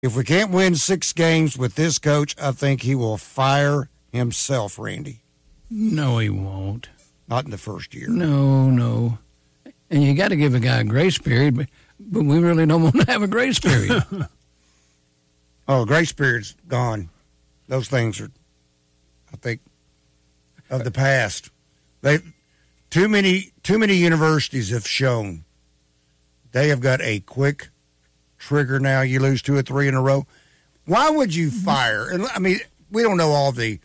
If we can't win 6 games with this coach, I think he will fire himself, Randy. No, he won't. Not in the first year. No. And you got to give a guy a grace period, but we really don't want to have a grace period. Grace period's gone. Those things are, I think, of the past. Too many universities have shown they have got a quick trigger now. You lose 2 or 3 in a row. Why would you fire? And I mean, we don't know all the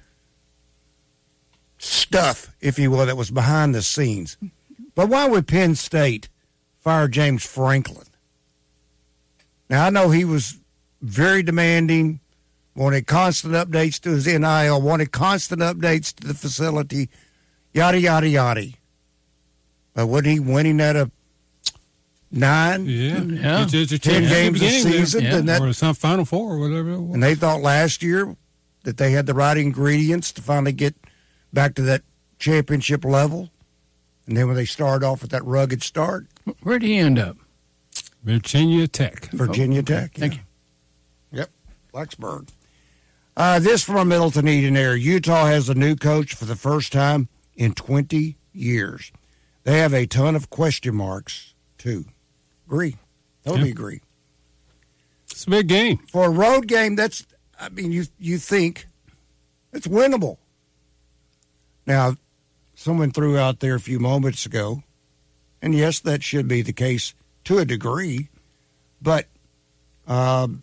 stuff, if you will, that was behind the scenes. But why would Penn State fire James Franklin? Now, I know he was very demanding, wanted constant updates to his NIL, wanted constant updates to the facility, yada, yada, yada. But wasn't he winning at a 9? Yeah. 10 games a season? Yeah. Or some Final Four or whatever it was. And they thought last year that they had the right ingredients to finally get back to that championship level. And then when they started off with that rugged start. Where did he end up? Virginia Tech. Virginia Tech. Thank you. Yep, Blacksburg. This from our Middleton Eden area. Utah has a new coach for the first time in 20 years. They have a ton of question marks, too. Agree. Totally agree. It's a big game. For a road game, you think it's winnable. Now, someone threw out there a few moments ago, and yes, that should be the case to a degree, but the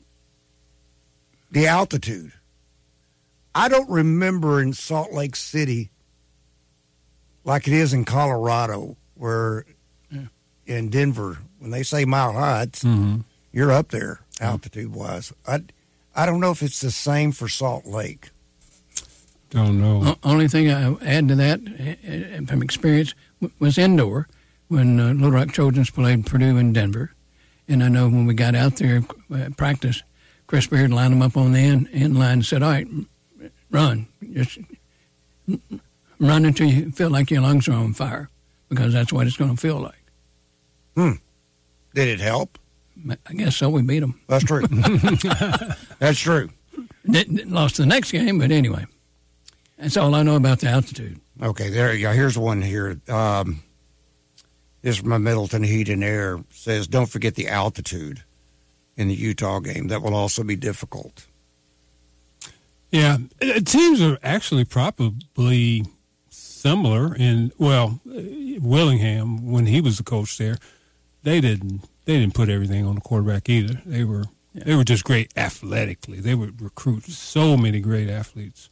altitude. I don't remember in Salt Lake City like it is in Colorado, where in Denver, when they say mile high, you're up there altitude-wise. I don't know if it's the same for Salt Lake. Don't know. Only thing I add to that from experience was indoor when Little Rock Trojans played Purdue in Denver. And I know when we got out there practice, Chris Beard lined them up on the end line and said, all right, run. Just run until you feel like your lungs are on fire, because that's what it's going to feel like. Did it help? I guess so. We beat them. That's true. That's true. Lost the next game, but anyway. That's all I know about the altitude. Okay, there you go. Here's one here. This is from my Middleton Heat and Air. Says, don't forget the altitude in the Utah game. That will also be difficult. Yeah, teams are actually probably similar. Willingham, when he was the coach there, they didn't put everything on the quarterback either. They were just great athletically. They would recruit so many great athletes.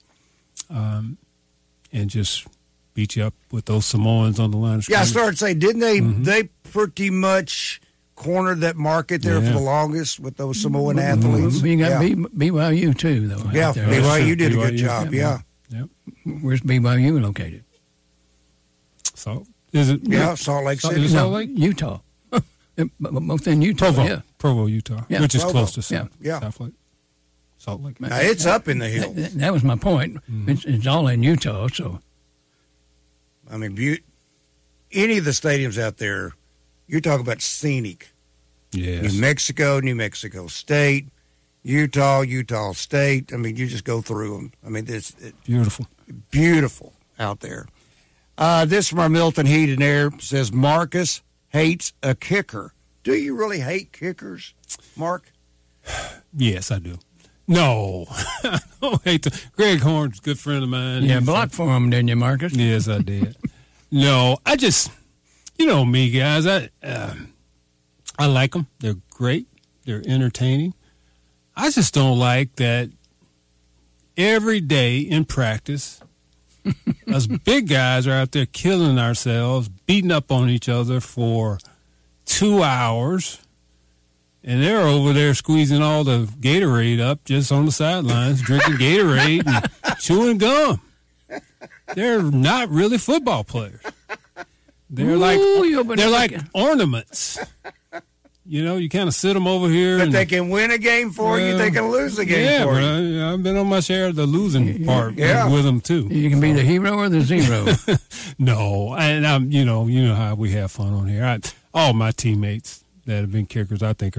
And just beat you up with those Samoans on the line of scrimmage. Yeah, I started to say, didn't they? They pretty much cornered that market there for the longest with those Samoan athletes. You got BYU too, though. Yeah, BYU did a good job. Yeah. Where's BYU located? So is it? Yeah, Salt Lake City. Salt Lake? Utah. Both in Utah. Provo, Utah, which is close to South Lake. Salt Lake. Now, it's up in the hills. That was my point. It's all in Utah, so. I mean, any of the stadiums out there, you're talking about scenic. Yes. New Mexico State, Utah State. I mean, you just go through them. I mean, it's beautiful out there. This from our Milton Heat and Air says, Marcus hates a kicker. Do you really hate kickers, Mark? Yes, I do. No, I don't hate Greg Horn's a good friend of mine. Yeah, blocked for him, didn't you, Marcus? Yes, I did. No, I just, me, guys. I like them. They're great. They're entertaining. I just don't like that every day in practice, us big guys are out there killing ourselves, beating up on each other for 2 hours. And they're over there squeezing all the Gatorade up just on the sidelines, drinking Gatorade and chewing gum. They're not really football players. They're like ornaments. You kind of sit them over here. But they can win a game for you. They can lose a game for you. Yeah, I've been on my share of the losing part with them, too. You can be the hero or the zero. No, and you know how we have fun on here. All my teammates that have been kickers, I think, are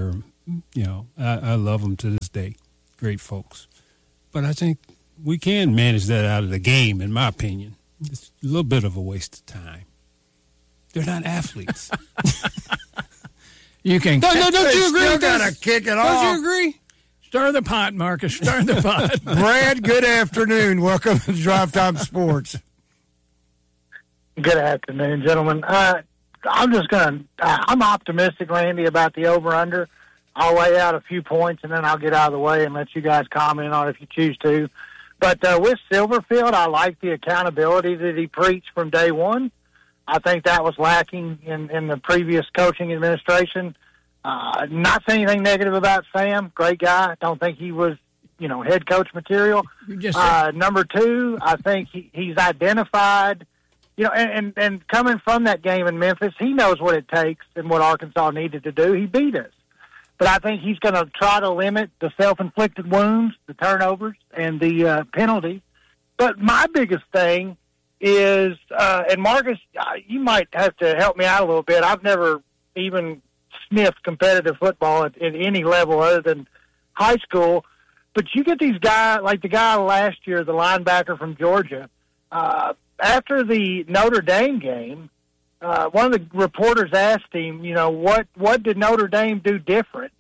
I love them to this day. Great folks. But I think we can manage that out of the game, in my opinion. It's a little bit of a waste of time. They're not athletes. You can. Don't you agree? Still gotta kick it off. Don't you agree? Stir the pot, Marcus. Stir the pot. Brad, good afternoon. Welcome to Drive Time Sports. Good afternoon, gentlemen. I'm optimistic, Randy, about the over-under. I'll lay out a few points, and then I'll get out of the way and let you guys comment on it if you choose to. But with Silverfield, I like the accountability that he preached from day one. I think that was lacking in the previous coaching administration. Not saying anything negative about Sam. Great guy. Don't think he was, head coach material. Number two, I think he's identified, and coming from that game in Memphis, he knows what it takes and what Arkansas needed to do. He beat us. But I think he's going to try to limit the self-inflicted wounds, the turnovers, and the penalties. But my biggest thing is, and Marcus, you might have to help me out a little bit. I've never even sniffed competitive football at any level other than high school. But you get these guys, like the guy last year, the linebacker from Georgia, after the Notre Dame game, one of the reporters asked him, what did Notre Dame do different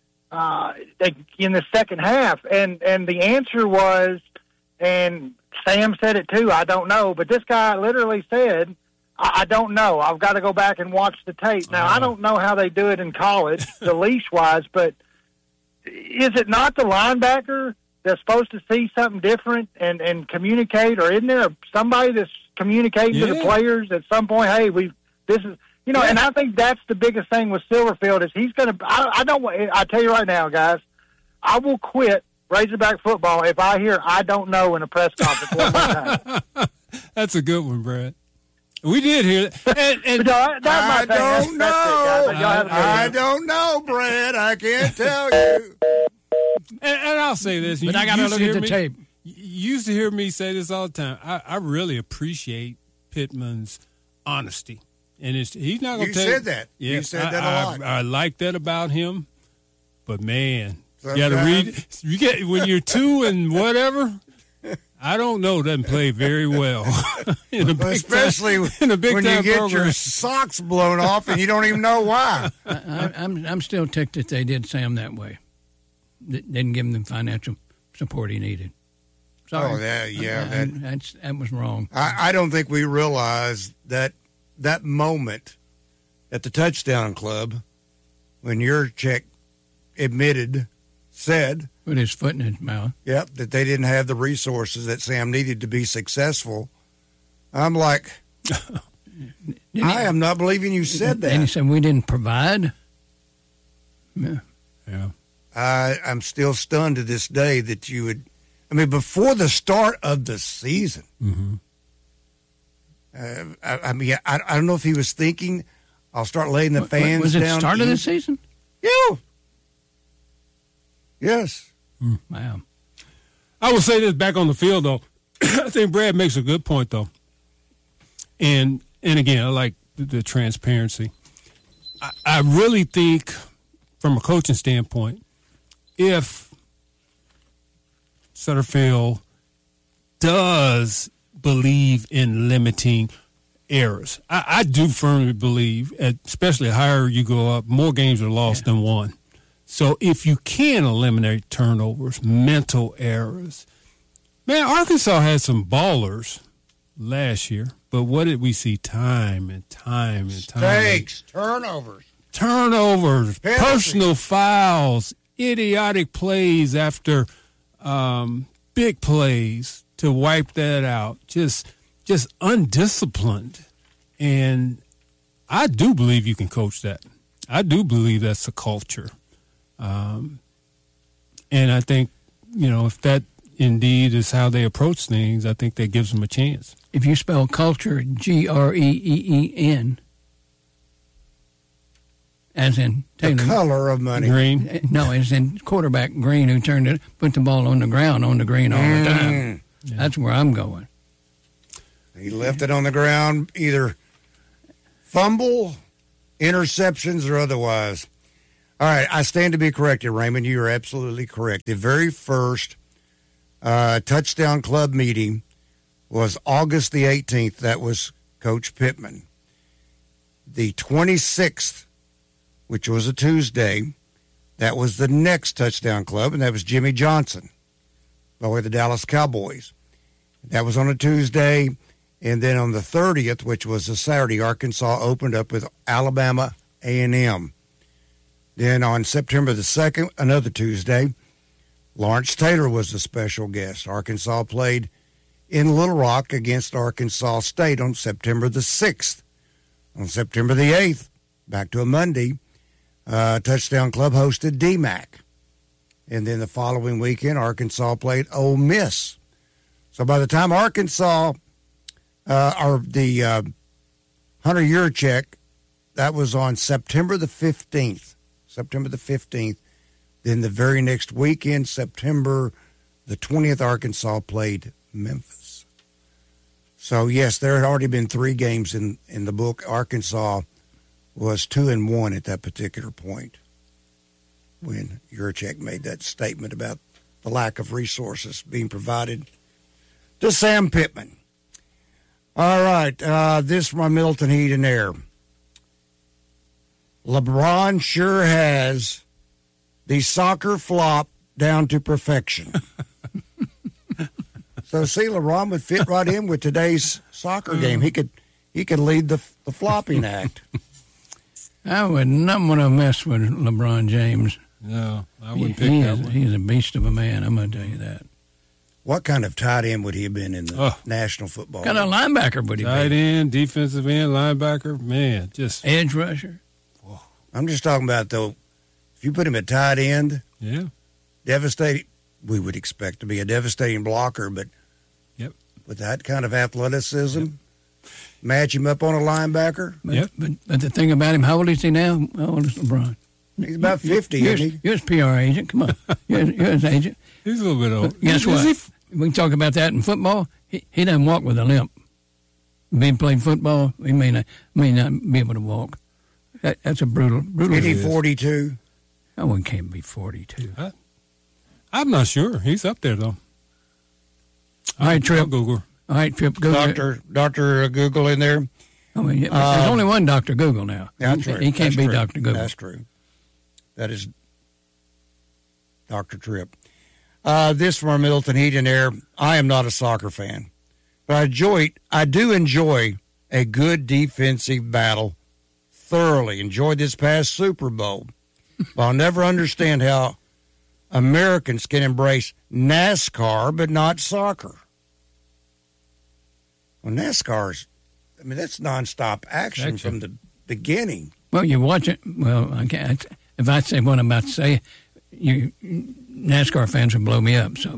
in the second half? And the answer was, and Sam said it too, I don't know, but this guy literally said, I don't know. I've got to go back and watch the tape. Now, I don't know how they do it in college, the leash-wise, but is it not the linebacker that's supposed to see something different and communicate, or isn't there somebody that's communicating to the players at some point, hey, and I think that's the biggest thing with Silverfield is he's going to, I tell you right now, guys, I will quit Razorback football if I hear I don't know in a press conference one more time. That's a good one, Brad. We did hear that. And I don't know. I don't know, Brad. I can't tell you. And I'll say this. But I got to look at the tape. You used to hear me say this all the time. I really appreciate Pittman's honesty. And he's not going to tell you. You said that. Yeah, you said that a lot. I like that about him. But, man, you got to read. When you're 2 and whatever, I don't know, doesn't play very well. Especially when you get your socks blown off and you don't even know why. I'm still ticked that they did Sam that way. They didn't give him the financial support he needed. Sorry. Oh, that was wrong. I don't think we realized that moment at the touchdown club when Yurchek said with his foot in his mouth. Yep, that they didn't have the resources that Sam needed to be successful. I'm like, I am not believing you said that. And he said we didn't provide. Yeah. I'm still stunned to this day that you would. I mean, before the start of the season. Mm-hmm. I don't know if he was thinking, I'll start laying the fans down. Was it start of the season? Yeah. Yes. Wow. I will say this back on the field, though. I think Brad makes a good point, though. And again, I like the transparency. I really think, from a coaching standpoint, if Sutterfield does believe in limiting errors, I do firmly believe, especially the higher you go up, more games are lost than won. So if you can eliminate turnovers, mental errors, man, Arkansas had some ballers last year, but what did we see time and time and time? Mistakes, turnovers, penalties. Personal fouls, idiotic plays after big plays to wipe that out. Just undisciplined. And I do believe you can coach that. I do believe that's a culture. And I think, if that indeed is how they approach things, I think that gives them a chance. If you spell culture Green, as in Taylor, the color of money. Green? No, as in quarterback Green, who put the ball on the ground on the green all the time. Yeah. That's where I'm going. He left it on the ground, either fumble, interceptions, or otherwise. All right, I stand to be corrected, Raymond. You are absolutely correct. The very first Touchdown Club meeting was August the 18th. That was Coach Pittman. The 26th, which was a Tuesday, that was the next Touchdown Club, and that was Jimmy Johnson, by the way, the Dallas Cowboys. That was on a Tuesday. And then on the 30th, which was a Saturday, Arkansas opened up with Alabama A&M. Then on September the 2nd, another Tuesday, Lawrence Taylor was the special guest. Arkansas played in Little Rock against Arkansas State on September the 6th. On September the 8th, back to a Monday, Touchdown Club hosted DMAC. And then the following weekend, Arkansas played Ole Miss. So by the time Arkansas, or the Hunter Yurachek, that was on September the 15th. September the 15th. Then the very next weekend, September the 20th, Arkansas played Memphis. So, yes, there had already been 3 games in the book. Arkansas was 2-1 at that particular point when Yurachek made that statement about the lack of resources being provided to Sam Pittman. All right, this from my Middleton Heat and Air. LeBron sure has the soccer flop down to perfection. So, see, LeBron would fit right in with today's soccer game. He could lead the flopping act. I would not want to mess with LeBron James. No, I wouldn't pick that one. He's a beast of a man, I'm going to tell you that. What kind of tight end would he have been in the National Football League? What kind of linebacker would he be? Tight end, defensive end, linebacker, man, just... Edge rusher. Whoa. I'm just talking about, though, if you put him at tight end, devastating, we would expect to be a devastating blocker, but with that kind of athleticism, match him up on a linebacker. But the thing about him, how old is he now? How old is LeBron? He's about 50, isn't he? You're his PR agent. Come on. You're his agent. He's a little bit old. But guess what? We can talk about that in football. He doesn't walk with a limp. Being played football, he may not be able to walk. That's a brutal. Is he 42? Oh, one can't be 42. I'm not sure. He's up there, though. All right, Trip. Google. All right, Trip. Google. Dr. Google in there. Oh, there's only one Dr. Google now. That's true. He can't be Dr. Google. That's true. That is Dr. Tripp. This from our Middleton Heat and Air. I am not a soccer fan, but I do enjoy a good defensive battle. Thoroughly enjoyed this past Super Bowl. But I'll never understand how Americans can embrace NASCAR but not soccer. Well, NASCAR's, that's nonstop action from the beginning. Well, you watch it. Well, I can't. If I say what I'm about to say, NASCAR fans will blow me up. So,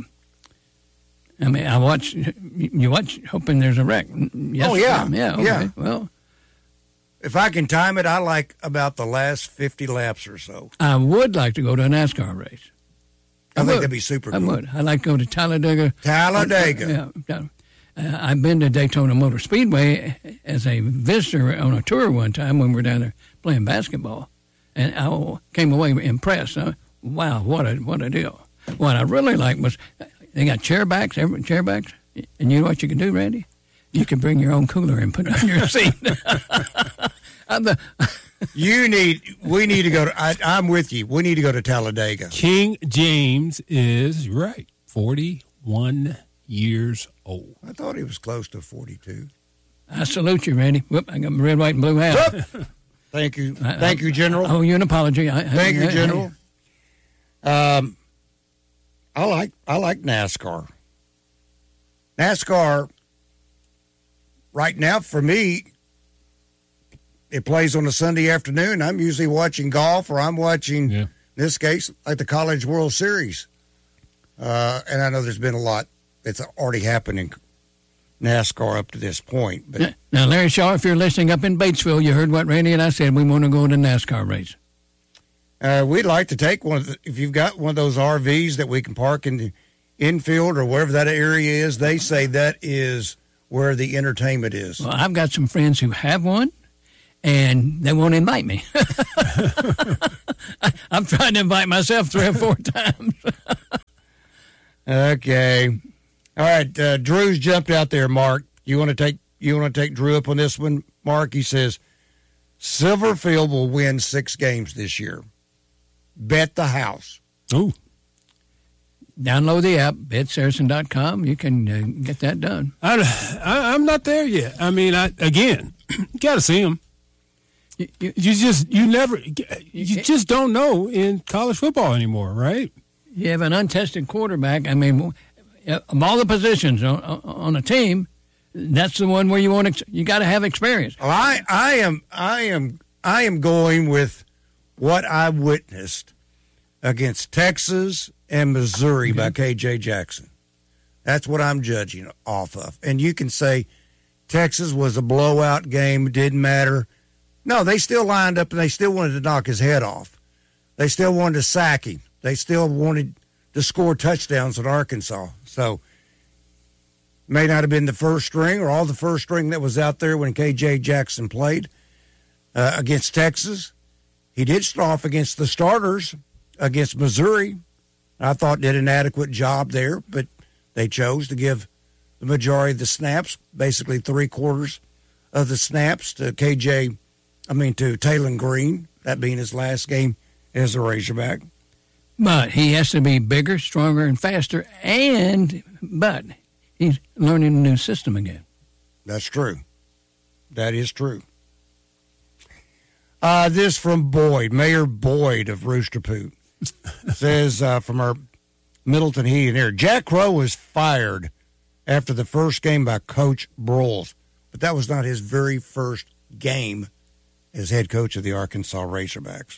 you watch hoping there's a wreck. Yes, oh, yeah. Yeah, okay. Yeah. Well, if I can time it, I like about the last 50 laps or so. I would like to go to a NASCAR race. I think that'd be super cool. I would. I'd like to go to Talladega. Yeah. I've been to Daytona Motor Speedway as a visitor on a tour one time when we were down there playing basketball. And I came away impressed. Wow, what a deal. What I really liked was they got chairbacks, and you know what you can do, Randy? You can bring your own cooler and put it on your seat. We need to go to, I'm with you. We need to go to Talladega. King James is, right, 41 years old. I thought he was close to 42. I salute you, Randy. Whoop, I got my red, white, and blue hat. Thank you. Thank you, General. I owe you an apology. Thank you, General. I like NASCAR. NASCAR, right now, for me, it plays on a Sunday afternoon. I'm usually watching golf, or I'm watching, in this case, like the College World Series. And I know there's been a lot that's already happened in NASCAR up to this point. But now, Larry Shaw, if you're listening up in Batesville, you heard what Randy and I said. We want to go to NASCAR race. We'd like to take one. If you've got one of those RVs that we can park in the infield or wherever that area is, they say that is where the entertainment is. Well, I've got some friends who have one, and they won't invite me. I'm trying to invite myself 3 or 4 times. Okay. All right. Drew's jumped out there, Mark. You want to take Drew up on this one, Mark? He says Silverfield will win 6 games this year. Bet the house. Ooh. Download the app, betsaracen.com. You can get that done. I'm not there yet. I mean, you got to see them. You just don't know in college football anymore, right? You have an untested quarterback. I mean, of all the positions on a team, that's the one where you got to have experience. Well, I am going with what I witnessed against Texas and Missouri by K.J. Jackson. That's what I'm judging off of. And you can say Texas was a blowout game, didn't matter. No, they still lined up and they still wanted to knock his head off. They still wanted to sack him. They still wanted to score touchdowns at Arkansas. So, may not have been the first string or all the first string that was out there when K.J. Jackson played against Texas. He did start off against the starters against Missouri. I thought did an adequate job there, but they chose to give the majority of the snaps, basically 3/4 of the snaps to Taylon Green, that being his last game as a Razorback. But he has to be bigger, stronger, and faster, but he's learning a new system again. That's true. That is true. This from Boyd, Mayor Boyd of Rooster Poot. Says from our Middleton Heat and Air, Jack Crow was fired after the first game by Coach Broyles, but that was not his very first game as head coach of the Arkansas Razorbacks.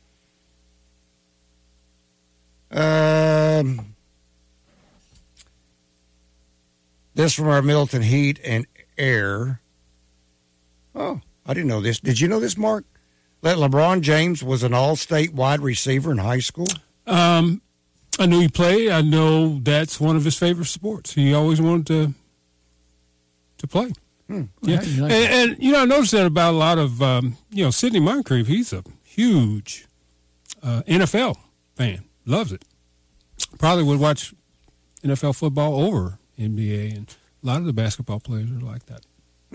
This from our Middleton Heat and Air. Oh, I didn't know this. Did you know this, Mark? That LeBron James was an all-state wide receiver in high school? I knew he played. I know that's one of his favorite sports. He always wanted to play. Yeah, and I noticed that about a lot of Sidney Moncrief. He's a huge NFL fan. Loves it. Probably would watch NFL football over NBA, and a lot of the basketball players are like that.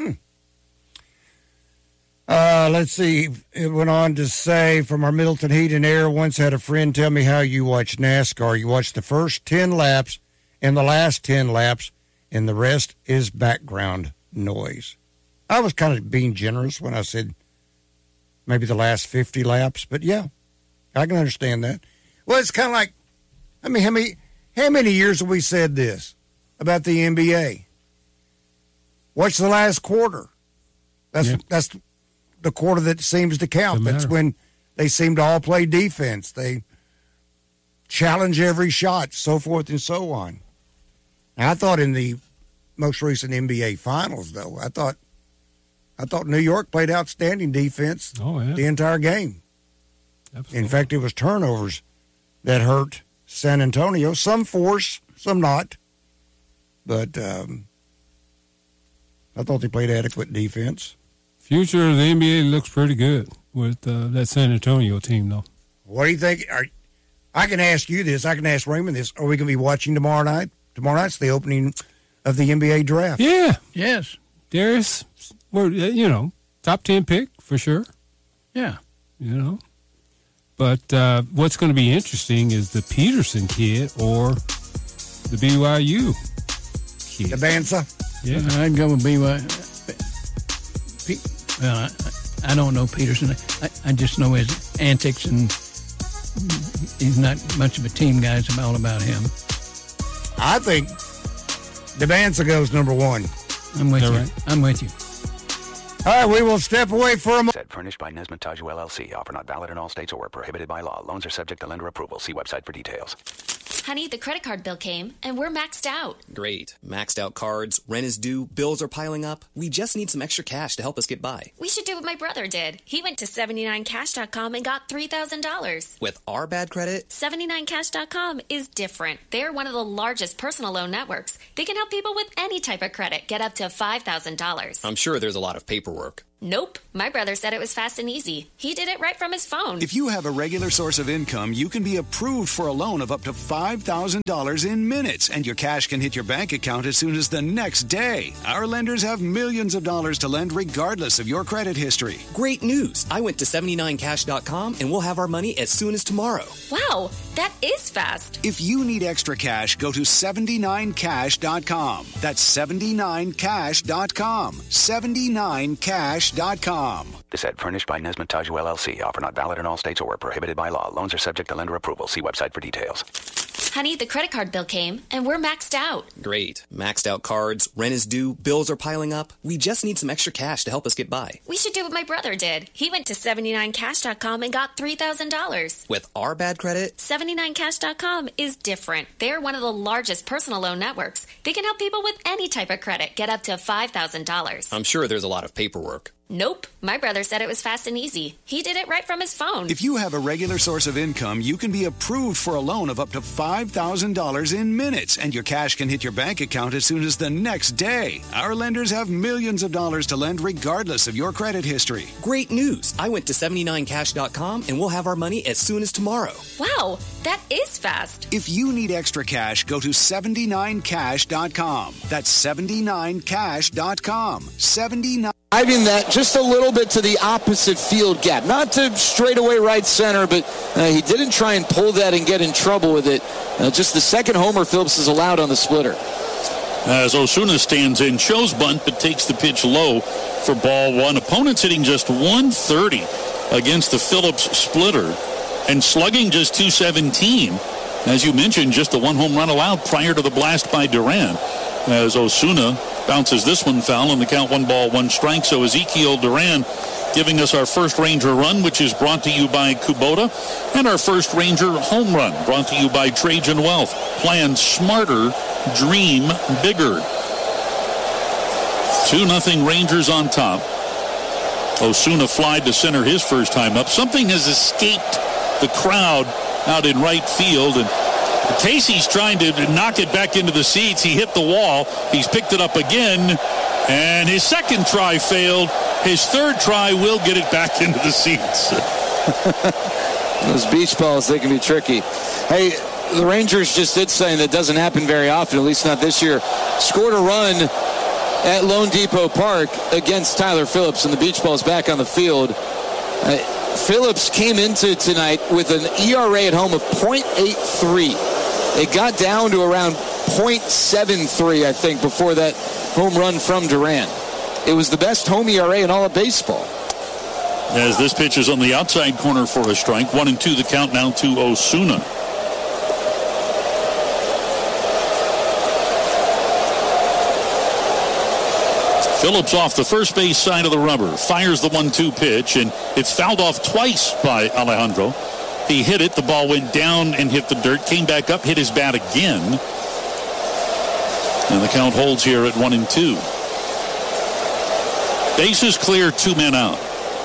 Let's see. It went on to say, from our Middleton Heat and Air, once had a friend tell me how you watch NASCAR. You watch the first 10 laps and the last 10 laps, and the rest is background noise. I was kind of being generous when I said maybe the last 50 laps, but yeah, I can understand that. Well, it's kind of like, I mean, how many years have we said this about the NBA? What's the last quarter? That's the quarter that seems to count. That's when they seem to all play defense. They challenge every shot, so forth and so on. Now, I thought in the most recent NBA Finals, though, I thought New York played outstanding defense the entire game. Absolutely. In fact, it was turnovers that hurt San Antonio. Some force, some not. But I thought they played adequate defense. Future of the NBA looks pretty good with that San Antonio team, though. What do you think? I can ask you this. I can ask Raymond this. Are we going to be watching tomorrow night? Tomorrow night's the opening of the NBA draft. Yeah. Yes. Darius, top 10 pick for sure. Yeah. But what's going to be interesting is the Peterson kid or the BYU kid. The Bansa? Yeah. I'd go with BYU. Well, I don't know Peterson. I just know his antics, and he's not much of a team guy. It's all about him. I think DeBanza goes number 1. I'm with you. Right? I'm with you. All right, we will step away for a moment. Said furnished by Nesmith Taju LLC. Offer not valid in all states or prohibited by law. Loans are subject to lender approval. See website for details. Honey, the credit card bill came, and we're maxed out. Great. Maxed out cards, rent is due, bills are piling up. We just need some extra cash to help us get by. We should do what my brother did. He went to 79cash.com and got $3,000. With our bad credit? 79cash.com is different. They're one of the largest personal loan networks. They can help people with any type of credit get up to $5,000. I'm sure there's a lot of paperwork. Nope. My brother said it was fast and easy. He did it right from his phone. If you have a regular source of income, you can be approved for a loan of up to $5,000 in minutes, and your cash can hit your bank account as soon as the next day. Our lenders have millions of dollars to lend regardless of your credit history. Great news. I went to 79cash.com and we'll have our money as soon as tomorrow. Wow, that is fast. If you need extra cash, go to 79cash.com. That's 79cash.com. 79cash.com. This ad furnished by Nesmith Taju LLC. Offer not valid in all states or prohibited by law. Loans are subject to lender approval. See website for details. Honey, the credit card bill came, and we're maxed out. Great. Maxed out cards, rent is due, bills are piling up. We just need some extra cash to help us get by. We should do what my brother did. He went to 79cash.com and got $3,000. With our bad credit? 79cash.com is different. They're one of the largest personal loan networks. They can help people with any type of credit get up to $5,000. I'm sure there's a lot of paperwork. Nope. My brother said it was fast and easy. He did it right from his phone. If you have a regular source of income, you can be approved for a loan of up to $5,000 in minutes, and your cash can hit your bank account as soon as the next day. Our lenders have millions of dollars to lend regardless of your credit history. Great news. I went to 79cash.com and we'll have our money as soon as tomorrow. Wow, that is fast. If you need extra cash, go to 79cash.com. That's 79cash.com. 79. Driving that just a little bit to the opposite field gap. Not to straightaway right center, but he didn't try and pull that and get in trouble with it. Just the second homer Phillips has allowed on the splitter. As Osuna stands in, shows bunt, but takes the pitch low for ball one. Opponent's hitting just 130 against the Phillips splitter and slugging just 217. As you mentioned, just the one home run allowed prior to the blast by Duran. As Osuna bounces this one foul on the count 1-1 So Ezekiel Duran giving us our first Ranger run, which is brought to you by Kubota, and our first Ranger home run brought to you by Trajan Wealth. Plan smarter, dream bigger. 2-0 Rangers on top. Osuna flied to center his first time up. Something has escaped the crowd out in right field, and Casey's trying to knock it back into the seats. He hit the wall. He's picked it up again, and his second try failed. His third try will get it back into the seats. Those beach balls, they can be tricky. Hey, the Rangers just did something that doesn't happen very often, at least not this year. Scored a run at Lone Depot Park against Tyler Phillips, and the beach ball's back on the field. Phillips came into tonight with an ERA at home of .83. It got down to around .73, I think, before that home run from Duran. It was the best home ERA in all of baseball. As this pitch is on the outside corner for a strike. 1-2 the count now to Osuna. Phillips off the first base side of the rubber, fires the 1-2 pitch, and it's fouled off twice by Alejandro. He hit it, the ball went down and hit the dirt, came back up, hit his bat again. And the count holds here at 1-2. Bases clear, 2 men out.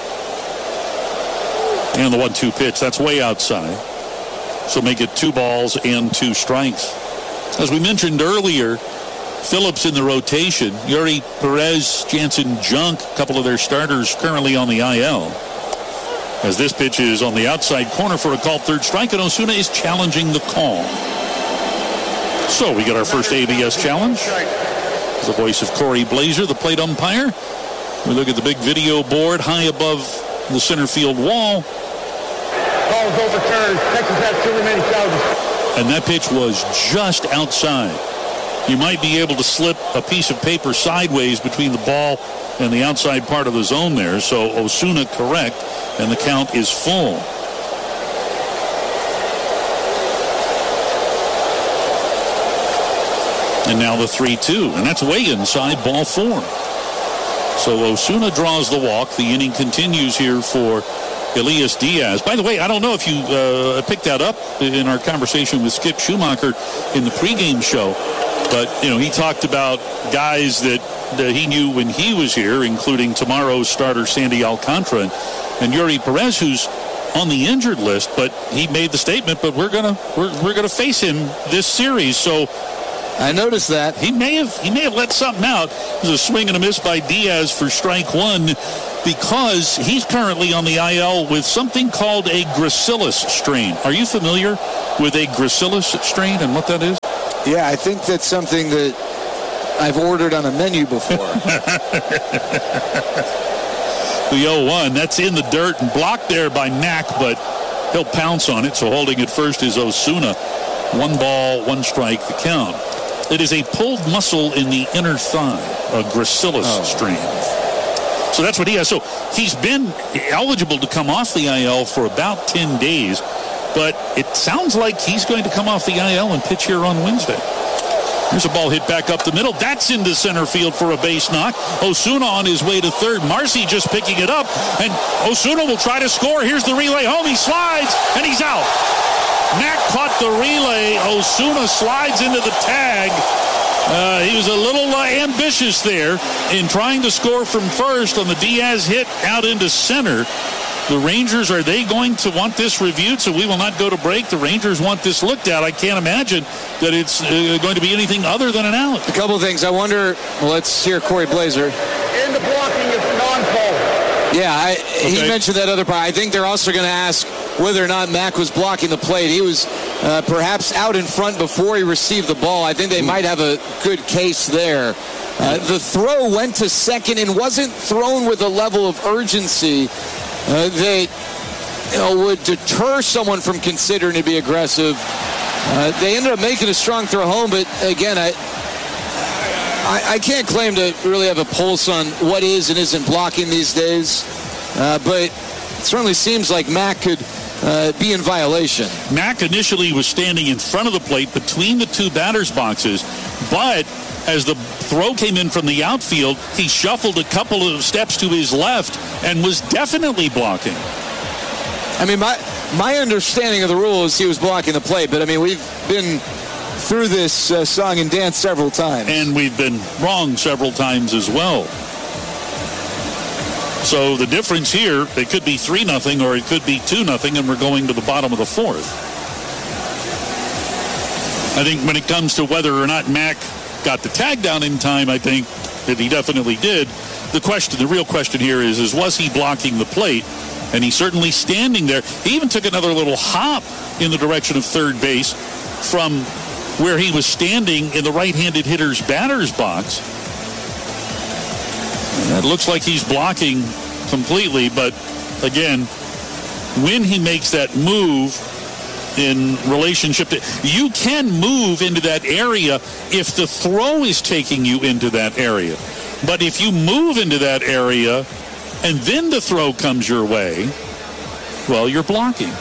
And the 1-2 pitch, that's way outside. So make it 2 balls and 2 strikes. As we mentioned earlier, Phillips in the rotation. Yuri Perez, Jansen Junk, a couple of their starters currently on the IL. As this pitch is on the outside corner for a called third strike, and Osuna is challenging the call. So we get our first ABS challenge. The voice of Corey Blazer, the plate umpire. We look at the big video board high above the center field wall. Ball is overturned. Texas has 2 remaining charges. And that pitch was just outside. You might be able to slip a piece of paper sideways between the ball and the outside part of the zone there. So Osuna correct, and the count is full. And now the 3-2, and that's way inside ball 4. So Osuna draws the walk. The inning continues here for Elias Diaz. By the way, I don't know if you picked that up in our conversation with Skip Schumacher in the pregame show, but he talked about guys that he knew when he was here, including tomorrow's starter Sandy Alcantara and Yuri Perez, who's on the injured list. But he made the statement, but we're gonna face him this series. So I noticed that he may have let something out. It was a swing and a miss by Diaz for strike 1. because he's currently on the IL with something called a gracilis strain. Are you familiar with a gracilis strain and what that is? Yeah, I think that's something that I've ordered on a menu before. The 0-1, that's in the dirt and blocked there by Mack, but he'll pounce on it. So holding it first is Osuna. 1 ball, 1 strike, the count. It is a pulled muscle in the inner thigh, a gracilis strain. So that's what he has. So he's been eligible to come off the IL for about 10 days, but it sounds like he's going to come off the IL and pitch here on Wednesday. Here's a ball hit back up the middle. That's into center field for a base knock. Osuna on his way to third. Marcy just picking it up, and Osuna will try to score. Here's the relay home. He slides, and he's out. Mack caught the relay. Osuna slides into the tag. He was a little ambitious there in trying to score from first on the Diaz hit out into center. The Rangers, are they going to want this reviewed? So we will not go to break. The Rangers want this looked at. I can't imagine that it's going to be anything other than an out. A couple of things. I wonder, let's hear Corey Blaser. In the blocking is non-call. Yeah, he mentioned that other part. I think they're also going to ask whether or not Mack was blocking the plate. He was perhaps out in front before he received the ball. I think they might have a good case there. The throw went to second and wasn't thrown with a level of urgency that would deter someone from considering to be aggressive. They ended up making a strong throw home, but again, I can't claim to really have a pulse on what is and isn't blocking these days, but it certainly seems like Mack could be in violation. Mack initially was standing in front of the plate between the 2 batters' boxes, but as the throw came in from the outfield, he shuffled a couple of steps to his left and was definitely blocking. I mean, my understanding of the rule is he was blocking the plate, but I mean, we've been through this song and dance several times. And we've been wrong several times as well. So the difference here, it could be 3-0 or it could be 2-0, and we're going to the bottom of the 4th. I think when it comes to whether or not Mack got the tag down in time, I think that he definitely did. The real question here is was he blocking the plate? And he's certainly standing there. He even took another little hop in the direction of third base from where he was standing in the right-handed hitter's batter's box. It looks like he's blocking completely, but again, when he makes that move in relationship to, you can move into that area if the throw is taking you into that area. But if you move into that area and then the throw comes your way, well, you're blocking.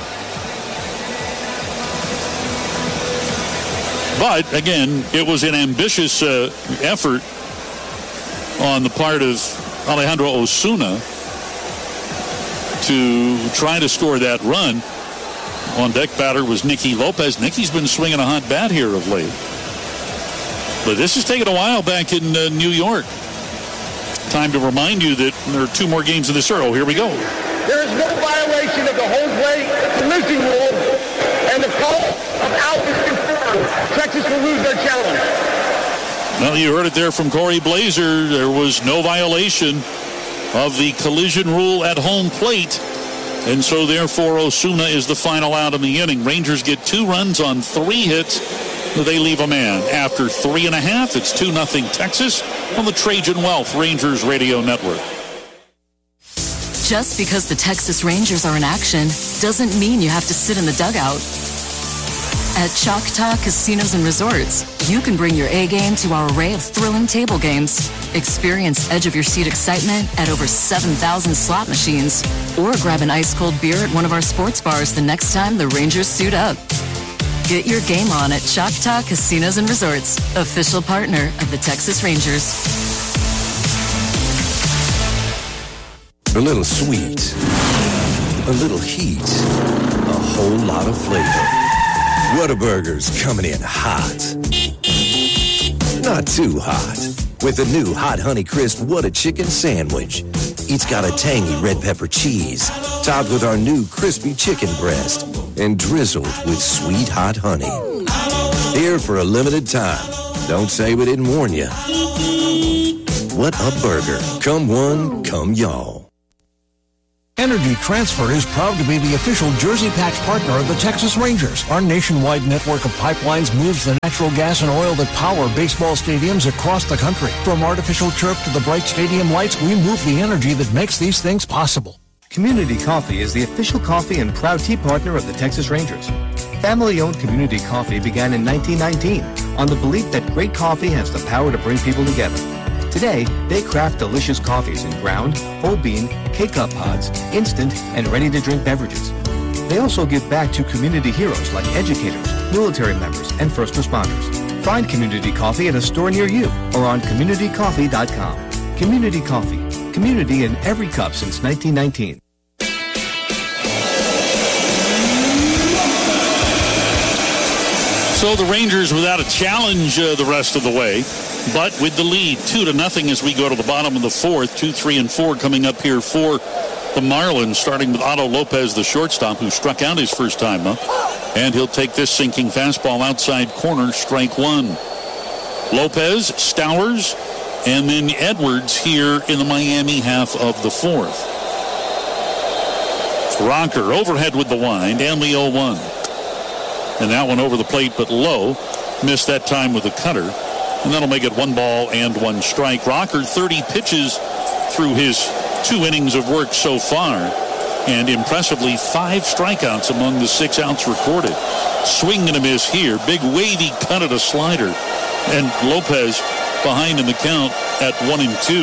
But again, it was an ambitious effort on the part of Alejandro Osuna to try to score that run. On deck batter was Nicky Lopez. Nicky's been swinging a hot bat here of late. But this has taken a while back in New York. Time to remind you that there are 2 more games in this early. Here we go. There is no violation of the home plate collision rule, and the call of out is confirmed. Texas will lose their challenge. Well, you heard it there from Corey Blaser. There was no violation of the collision rule at home plate. And so, therefore, Osuna is the final out in the inning. Rangers get 2 runs on 3 hits. They leave a man. After 3.5, it's 2-0 Texas on the Trajan Wealth Rangers Radio Network. Just because the Texas Rangers are in action doesn't mean you have to sit in the dugout. At Choctaw Casinos and Resorts, you can bring your A-game to our array of thrilling table games. Experience edge-of-your-seat excitement at over 7,000 slot machines. Or grab an ice-cold beer at one of our sports bars the next time the Rangers suit up. Get your game on at Choctaw Casinos and Resorts, official partner of the Texas Rangers. A little sweet, a little heat, a whole lot of flavor. Whataburger's coming in hot. Not too hot. With the new Hot Honey Crisp Whata Chicken Sandwich. It's got a tangy red pepper cheese, topped with our new crispy chicken breast, and drizzled with sweet hot honey. Here for a limited time. Don't say we didn't warn you. What a burger. Come one, come y'all. Energy Transfer is proud to be the official Jersey Patch partner of the Texas Rangers. Our nationwide network of pipelines moves the natural gas and oil that power baseball stadiums across the country. From artificial turf to the bright stadium lights, we move the energy that makes these things possible. Community Coffee is the official coffee and proud tea partner of the Texas Rangers. Family-owned Community Coffee began in 1919 on the belief that great coffee has the power to bring people together. Today, they craft delicious coffees in ground, whole bean, K-Cup pods, instant, and ready-to-drink beverages. They also give back to community heroes like educators, military members, and first responders. Find Community Coffee at a store near you or on communitycoffee.com. Community Coffee. Community in every cup since 1919. So the Rangers without a challenge the rest of the way, but with the lead 2-0 as we go to the bottom of the fourth. 2, 3, and 4 coming up here for the Marlins, starting with Otto Lopez, the shortstop, who struck out his first time up. And he'll take this sinking fastball outside corner, strike one. Lopez, Stowers, and then Edwards here in the Miami half of the fourth. Rocker overhead with the wind and the 0-1. And that one over the plate, but low. Missed that time with a cutter. And that'll make it 1 ball and 1 strike. Rocker, 30 pitches through his 2 innings of work so far. And impressively, 5 strikeouts among the 6 outs recorded. Swing and a miss here. Big wavy cut at a slider. And Lopez behind in the count at 1-2.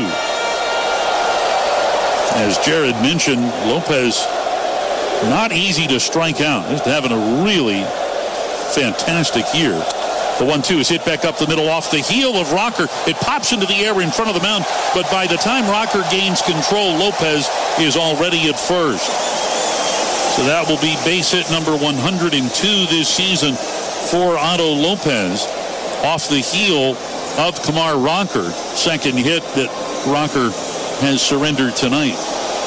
As Jared mentioned, Lopez not easy to strike out. Just having a really fantastic year. The 1-2 is hit back up the middle off the heel of Rocker. It pops into the air in front of the mound, but by the time Rocker gains control, Lopez is already at first. So that will be base hit number 102 this season for Otto Lopez off the heel of Kumar Rocker. Second hit that Rocker has surrendered tonight.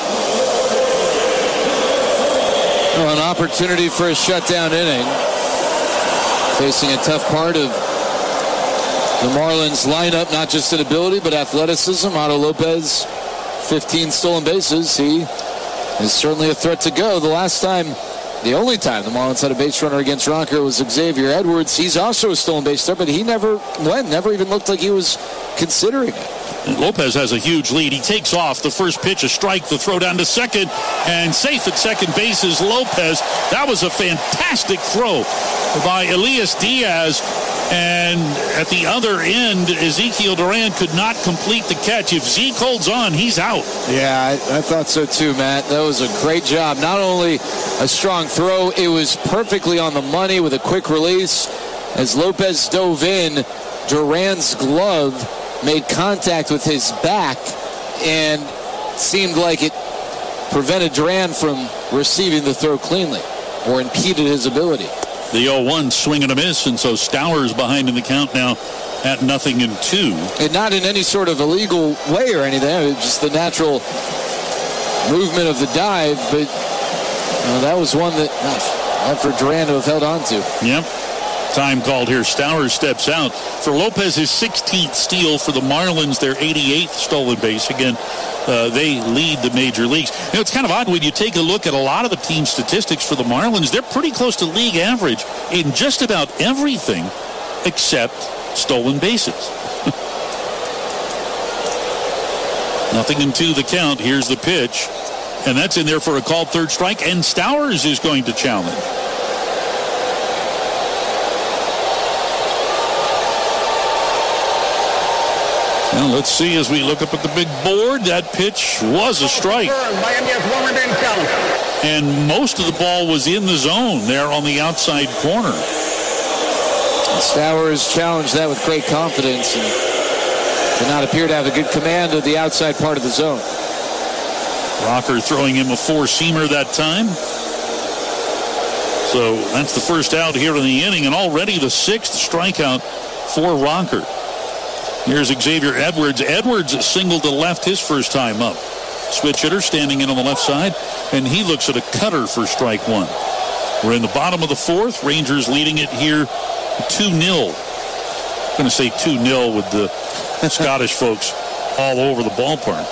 Well, an opportunity for a shutdown inning. Facing a tough part of the Marlins lineup, not just in ability, but athleticism. Otto Lopez, 15 stolen bases. He is certainly a threat to go. The only time the Marlins had a base runner against Rocker was Xavier Edwards. He's also a stolen base threat, but he never even looked like he was considering it. Lopez has a huge lead. He takes off. The first pitch, a strike. The throw down to second. And safe at second base is Lopez. That was a fantastic throw by Elias Diaz. And at the other end, Ezekiel Duran could not complete the catch. If Zeke holds on, he's out. Yeah, I thought so too, Matt. That was a great job. Not only a strong throw, it was perfectly on the money with a quick release. As Lopez dove in, Duran's glove made contact with his back and seemed like it prevented Duran from receiving the throw cleanly or impeded his ability. The 0-1 swing and a miss, and so Stowers behind in the count now at 0-2. And not in any sort of illegal way or anything. It was just the natural movement of the dive, but that was one that for Duran to have held on to. Yep. Time called here. Stowers steps out. For Lopez, his 16th steal. For the Marlins, their 88th stolen base. Again, they lead the major leagues. It's kind of odd when you take a look at a lot of the team statistics for the Marlins. They're pretty close to league average in just about everything except stolen bases. 0-2 the count. Here's the pitch. And that's in there for a called third strike. And Stowers is going to challenge. Well, let's see as we look up at the big board. That pitch was a strike. Miami has 1 remaining challenge. And most of the ball was in the zone there on the outside corner. Stowers challenged that with great confidence and did not appear to have a good command of the outside part of the zone. Rocker throwing him a 4-seamer that time. So that's the first out here in the inning, and already the 6th strikeout for Rocker. Here's Xavier Edwards. Edwards singled to left his first time up. Switch hitter standing in on the left side, and he looks at a cutter for strike one. We're in the bottom of the fourth. Rangers leading it here 2-0. I'm going to say 2-0 with the Scottish folks all over the ballpark.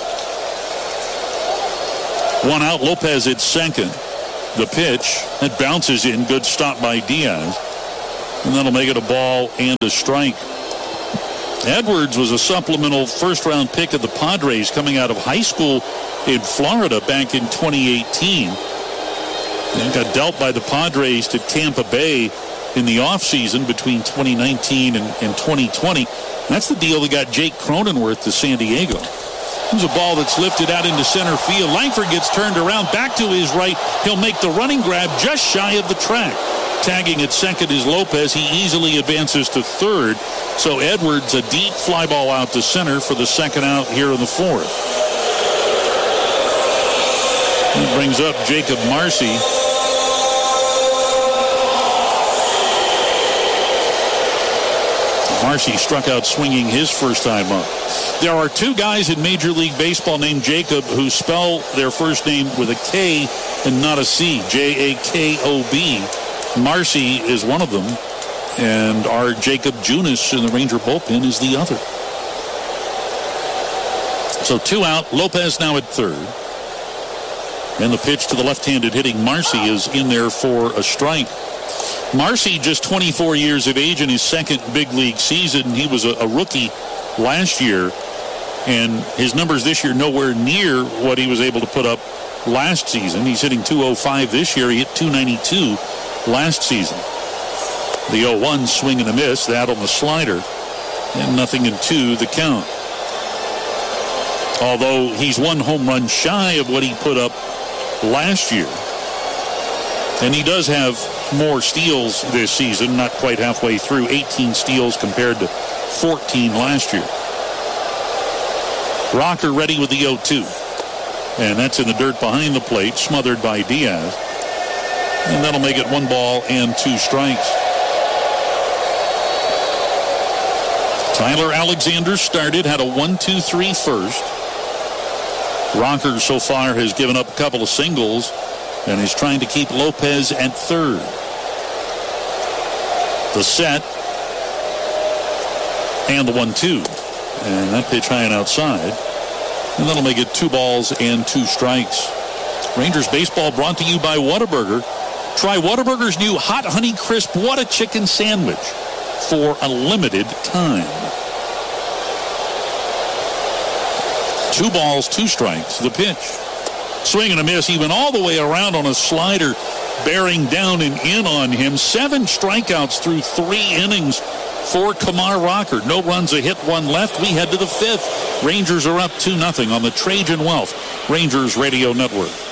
One out, Lopez at second. The pitch, it bounces in. Good stop by Diaz. And that'll make it a ball and a strike. Edwards was a supplemental first-round pick of the Padres coming out of high school in Florida back in 2018. And got dealt by the Padres to Tampa Bay in the offseason between 2019 and 2020. That's the deal that got Jake Cronenworth to San Diego. There's a ball that's lifted out into center field. Langford gets turned around back to his right. He'll make the running grab just shy of the track. Tagging at second is Lopez. He easily advances to third. So Edwards, a deep fly ball out to center for the second out here in the fourth. That brings up Jacob Marcy. Marcy struck out swinging his first time up. There are two guys in Major League Baseball named Jacob who spell their first name with a K and not a C. Jakob. Marcy is one of them, and our Jacob Junis in the Ranger bullpen is the other. So two out, Lopez now at third. And the pitch to the left-handed hitting Marcy is in there for a strike. Marcy, just 24 years of age in his second big league season. He was a rookie last year, and his numbers this year nowhere near what he was able to put up last season. He's hitting .205 this year. He hit .292 last season. The 0-1 swing and a miss, that on the slider, and 0-2 the count. Although he's one home run shy of what he put up last year. And he does have more steals this season, not quite halfway through. 18 steals compared to 14 last year. Rocker ready with the 0-2. And that's in the dirt behind the plate, smothered by Diaz. And that'll make it 1 ball and 2 strikes. Tyler Alexander started, had a 1-2-3 first. Rocker so far has given up a couple of singles and is trying to keep Lopez at third. The set and the 1-2. And that pitch high and outside. And that'll make it 2 balls and 2 strikes. Rangers baseball brought to you by Whataburger. Try Whataburger's new Hot Honey Crisp Whata Chicken Sandwich for a limited time. 2 balls, 2 strikes. The pitch. Swing and a miss. He went all the way around on a slider, bearing down and in on him. 7 strikeouts through 3 innings for Kumar Rocker. No runs, a hit, 1 left. We head to the 5th. Rangers are up 2-0 on the Trajan Wealth Rangers Radio Network.